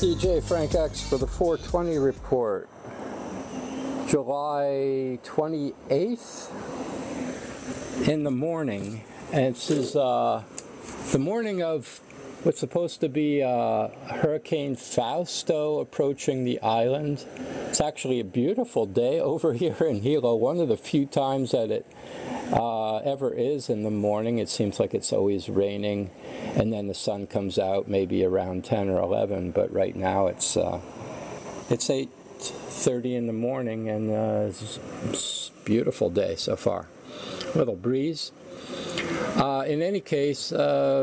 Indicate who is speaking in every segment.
Speaker 1: DJ Frank X for the 420 report, July 28th in the morning. And this is the morning of what's supposed to be Hurricane Fausto approaching the island. It's actually a beautiful day over here in Hilo, one of the few times that it ever is in the morning. It seems like it's always raining, and then the sun comes out maybe around 10 or 11, but right now it's 8:30 in the morning, and it's a beautiful day so far. Little breeze. In any case,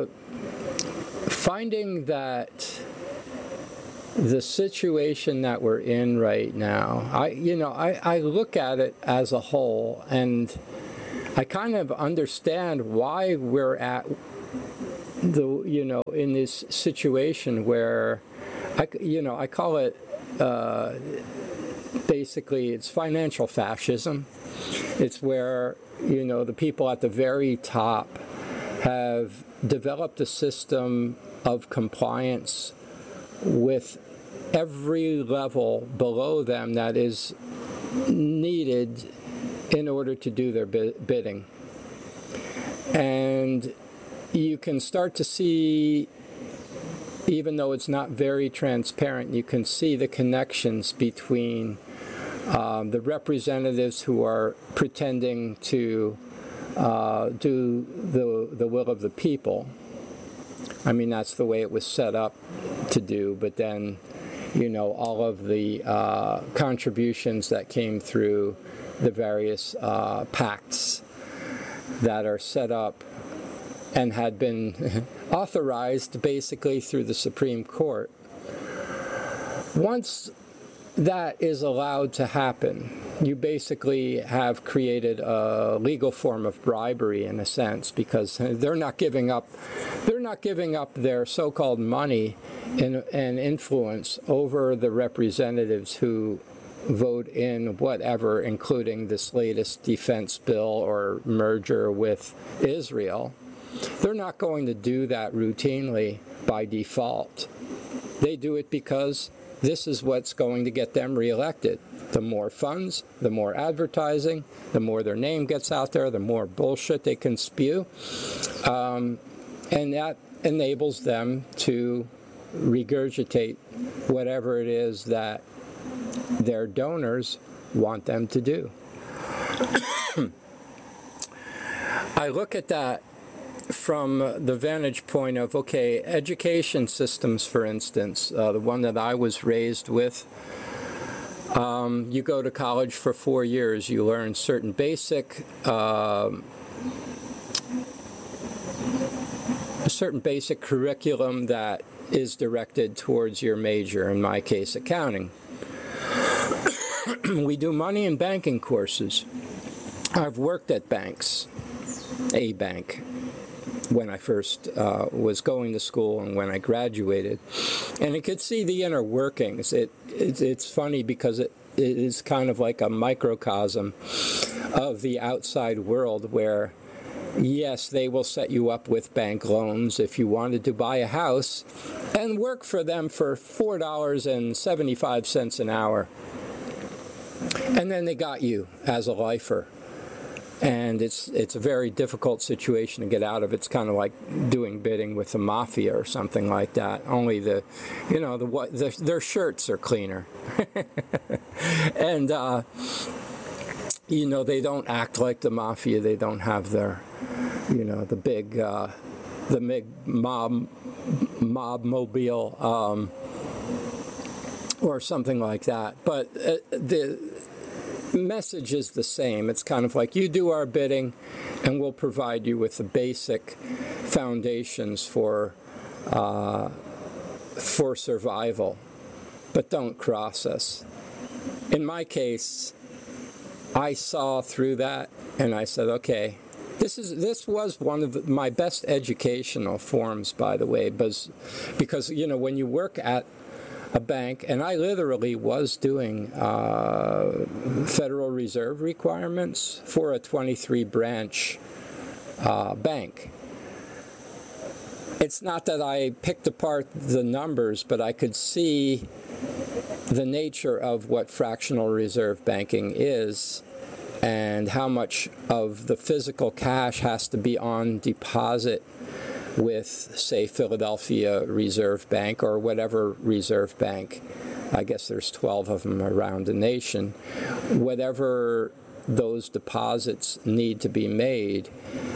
Speaker 1: finding that the situation that we're in right now, I look at it as a whole, and I kind of understand why we're at in this situation where I call it basically it's financial fascism. It's where the people at the very top have developed a system of compliance with every level below them that is needed in order to do their bidding. And you can start to see, even though it's not very transparent, you can see the connections between the representatives who are pretending to do the will of the people. I mean, that's the way it was set up to do, but then, all of the contributions that came through the various pacts that are set up and had been authorized basically through the Supreme Court. Once that is allowed to happen, you basically have created a legal form of bribery in a sense, because they're not giving up their so-called money and influence over the representatives who vote in whatever, including this latest defense bill or merger with Israel. They're not going to do that routinely by default. They do it because this is what's going to get them reelected. The more funds, the more advertising, the more their name gets out there, the more bullshit they can spew. And that enables them to regurgitate whatever it is that their donors want them to do. I look at that from the vantage point of, okay, education systems, for instance, the one that I was raised with, you go to college for 4 years, you learn certain basic curriculum that is directed towards your major, in my case, accounting. We do money and banking courses. I've worked at banks, a bank, when I first was going to school and when I graduated, and I could see the inner workings. It's funny because it is kind of like a microcosm of the outside world where, yes, they will set you up with bank loans if you wanted to buy a house and work for them for $4.75 an hour. And then they got you as a lifer. And it's a very difficult situation to get out of. It's kind of like doing bidding with the mafia or something like that. Only their shirts are cleaner, and they don't act like the mafia. They don't have their, the big mob mobile or something like that. But the message is the same. It's kind of like, you do our bidding and we'll provide you with the basic foundations for survival, but don't cross us. In my case, I saw through that and I said, okay, this was one of my best educational forms, by the way, because when you work at a bank, and I literally was doing Federal Reserve requirements for a 23 branch bank. it's not that I picked apart the numbers, but I could see the nature of what fractional reserve banking is and how much of the physical cash has to be on deposit with, say, Philadelphia Reserve Bank or whatever reserve bank. I guess there's 12 of them around the nation. Whatever those deposits need to be made,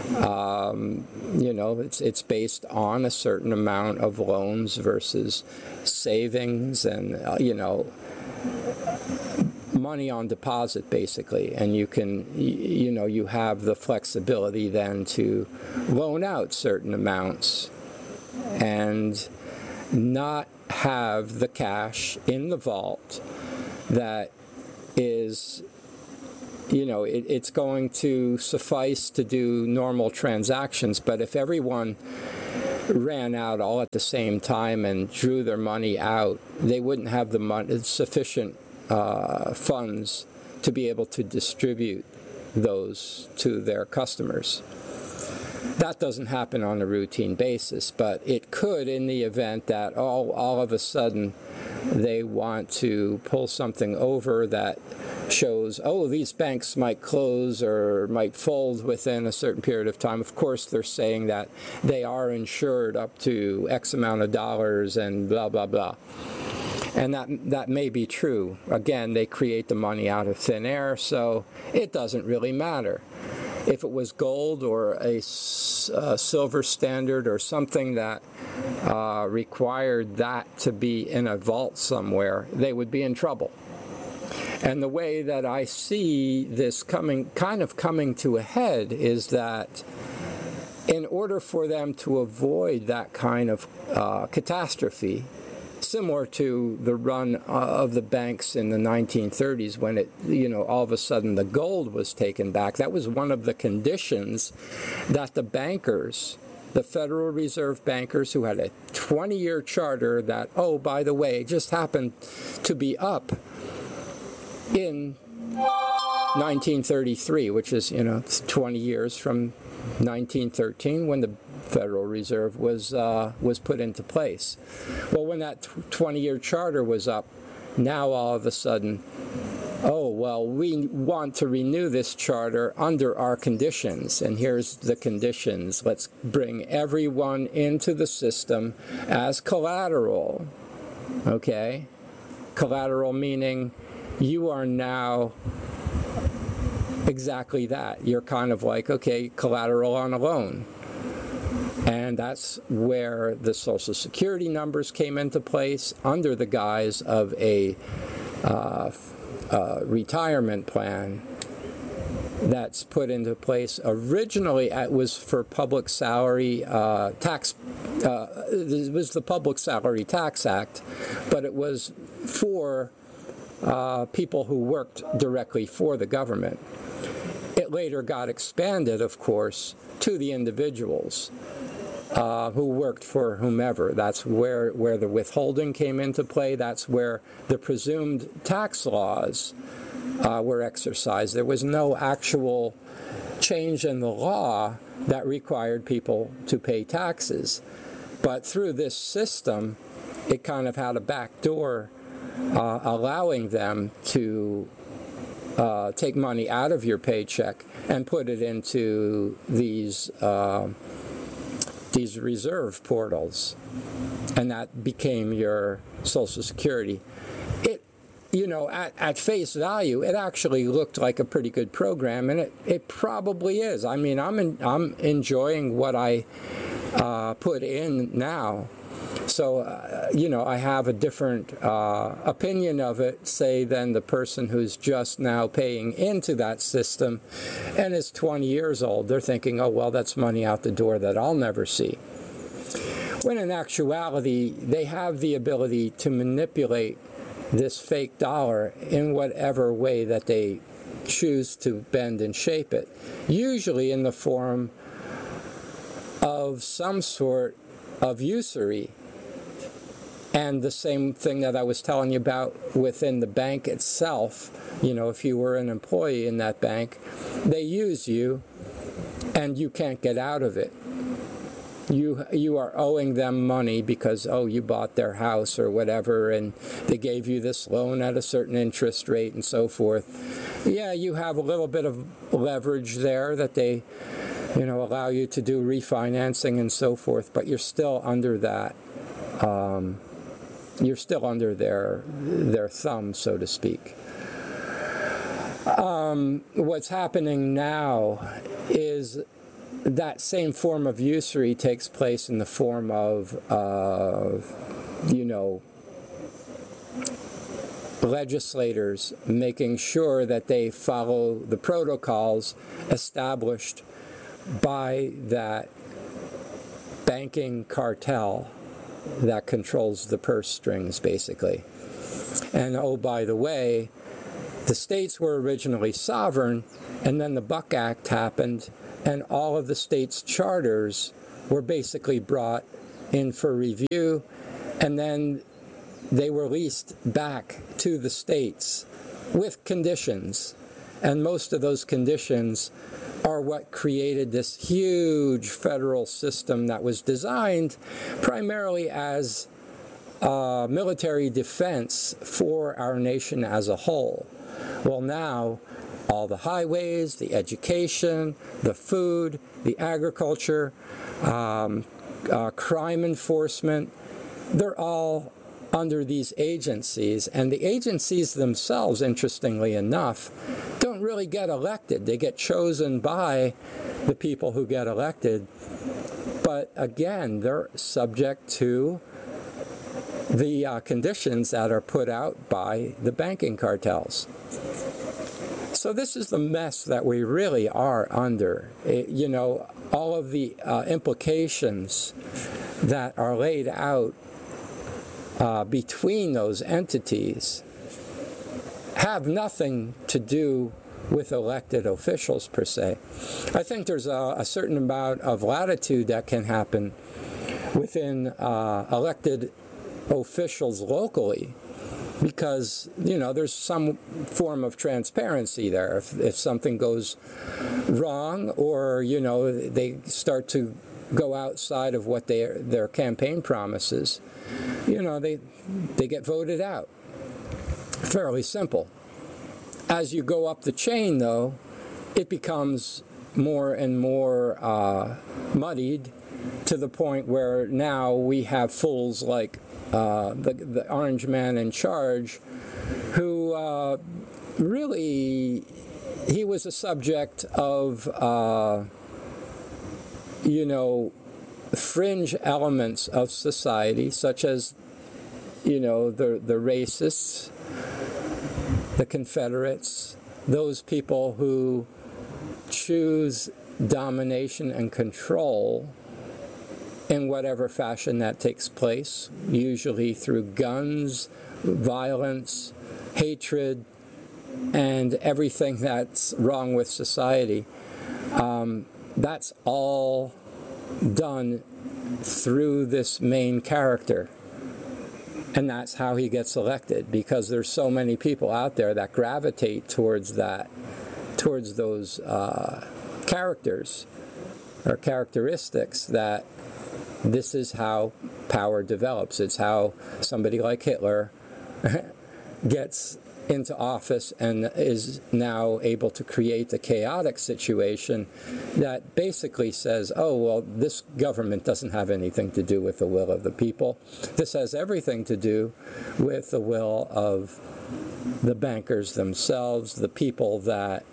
Speaker 1: it's based on a certain amount of loans versus savings and, money on deposit, basically. And you can, you have the flexibility then to loan out certain amounts and not have the cash in the vault that is, it's going to suffice to do normal transactions. But if everyone ran out all at the same time and drew their money out, they wouldn't have the sufficient funds to be able to distribute those to their customers. That doesn't happen on a routine basis, but it could in the event that all of a sudden they want to pull something over that shows, these banks might close or might fold within a certain period of time. Of course, they're saying that they are insured up to X amount of dollars and blah, blah, blah. And that may be true. Again, they create the money out of thin air, so it doesn't really matter. If it was gold or a silver standard or something that required that to be in a vault somewhere, they would be in trouble. And the way that I see this coming to a head is that in order for them to avoid that kind of catastrophe, similar to the run of the banks in the 1930s when all of a sudden the gold was taken back. That was one of the conditions that the bankers, the Federal Reserve bankers who had a 20-year charter that, by the way, just happened to be up in 1933, which is, 20 years from 1913 when the Federal Reserve was put into place. Well, when that 20-year charter was up, now all of a sudden, we want to renew this charter under our conditions, and here's the conditions. Let's bring everyone into the system as collateral, okay? Collateral meaning you are now exactly that. You're kind of like, collateral on a loan. And that's where the Social Security numbers came into place under the guise of a retirement plan that's put into place. Originally, it was for public salary tax. It was the Public Salary Tax Act, but it was for people who worked directly for the government. It later got expanded, of course, to the individuals who worked for whomever. That's where the withholding came into play. That's where the presumed tax laws were exercised. There was no actual change in the law that required people to pay taxes. But through this system, it kind of had a back door allowing them to take money out of your paycheck and put it into these reserve portals, and that became your Social Security. It, at face value, it actually looked like a pretty good program, and it probably is. I mean, I'm enjoying what I put in now. So, I have a different opinion of it, say, than the person who's just now paying into that system and is 20 years old. They're thinking, that's money out the door that I'll never see. When in actuality, they have the ability to manipulate this fake dollar in whatever way that they choose to bend and shape it, usually in the form of some sort of usury. And the same thing that I was telling you about within the bank itself, if you were an employee in that bank, they use you and you can't get out of it. You are owing them money because, oh, you bought their house or whatever, and they gave you this loan at a certain interest rate and so forth. Yeah, you have a little bit of leverage there that they, allow you to do refinancing and so forth, but you're still under that. You're still under their thumb, so to speak. What's happening now is that same form of usury takes place in the form of, legislators making sure that they follow the protocols established by that banking cartel that controls the purse strings, basically. And oh, by the way, the states were originally sovereign, and then the Buck Act happened, and all of the states' charters were basically brought in for review, and then they were leased back to the states with conditions. And most of those conditions are what created this huge federal system that was designed primarily as military defense for our nation as a whole. Well, now, all the highways, the education, the food, the agriculture, crime enforcement, they're all under these agencies. And the agencies themselves, interestingly enough, don't really get elected. They get chosen by the people who get elected. But again, they're subject to the conditions that are put out by the banking cartels. So this is the mess that we really are under. All of the implications that are laid out between those entities have nothing to do with elected officials per se. I think there's a certain amount of latitude that can happen within elected officials locally, because there's some form of transparency there. If something goes wrong, or they start to go outside of what their campaign promises, they get voted out. Fairly simple. As you go up the chain, though, it becomes more and more muddied, to the point where now we have fools like the orange man in charge, who really, he was a subject of, fringe elements of society, such as, the racists, the Confederates, those people who choose domination and control in whatever fashion that takes place, usually through guns, violence, hatred, and everything that's wrong with society. That's all done through this main character. And that's how he gets elected, because there's so many people out there that gravitate towards those characters or characteristics, that this is how power develops. It's how somebody like Hitler gets into office and is now able to create a chaotic situation that basically says, oh, well, this government doesn't have anything to do with the will of the people. This has everything to do with the will of the bankers themselves, the people that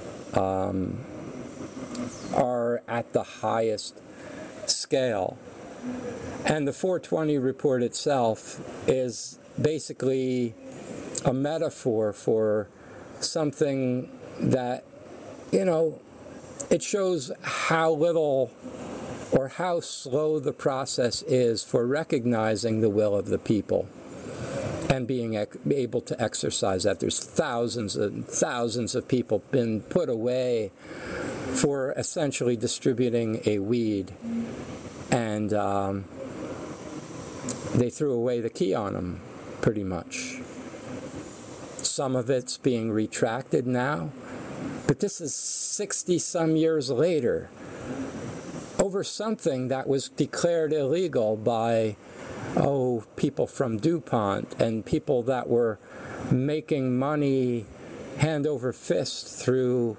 Speaker 1: are at the highest scale. And the 420 report itself is basically a metaphor for something that, it shows how little or how slow the process is for recognizing the will of the people and being able to exercise that. There's thousands and thousands of people been put away for essentially distributing a weed, and they threw away the key on them, pretty much. Some of it's being retracted now, but this is 60-some years later. over something that was declared illegal by, people from DuPont and people that were making money hand over fist through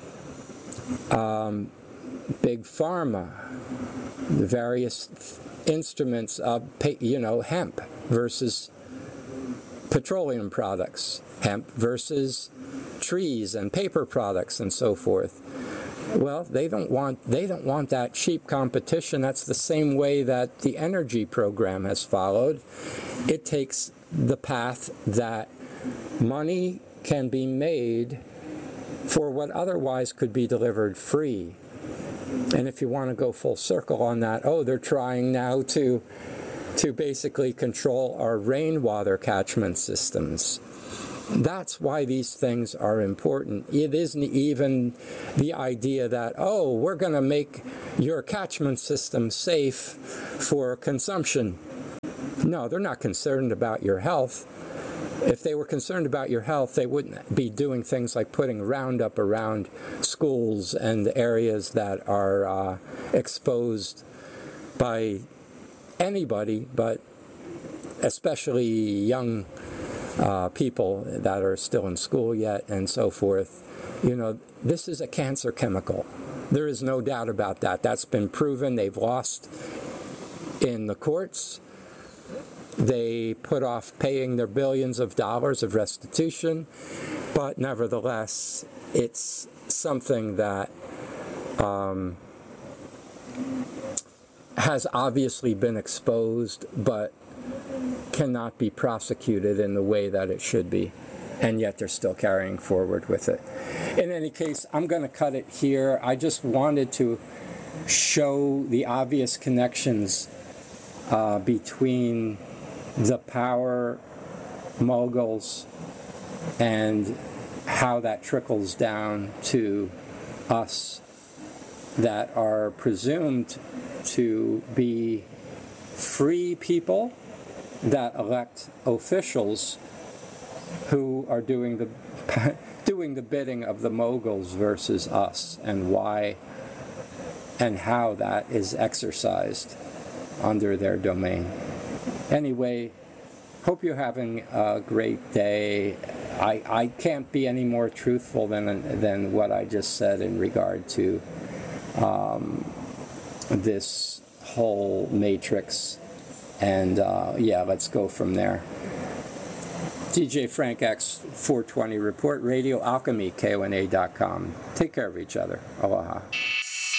Speaker 1: big pharma, the various instruments of, hemp versus petroleum products, hemp versus trees and paper products and so forth. Well, they don't want that cheap competition. That's the same way that the energy program has followed. It takes the path that money can be made for what otherwise could be delivered free. And if you want to go full circle on that, they're trying now to basically control our rainwater catchment systems. That's why these things are important. It isn't even the idea that, we're going to make your catchment system safe for consumption. No, they're not concerned about your health. If they were concerned about your health, they wouldn't be doing things like putting Roundup around schools and areas that are exposed by anybody, but especially young people that are still in school yet and so forth. This is a cancer chemical. There is no doubt about that. That's been proven. They've lost in the courts. They put off paying their billions of dollars of restitution, but nevertheless, it's something that has obviously been exposed, but cannot be prosecuted in the way that it should be, and yet they're still carrying forward with it. In any case, I'm going to cut it here. I just wanted to show the obvious connections between the power moguls and how that trickles down to us that are presumed to be free people that elect officials who are doing the bidding of the moguls versus us, and why and how that is exercised under their domain. Anyway, hope you're having a great day. I can't be any more truthful than what I just said in regard to this whole matrix. And let's go from there. DJ Frank X 420 Report Radio, Alchemy, KONA.com. Take care of each other. Aloha.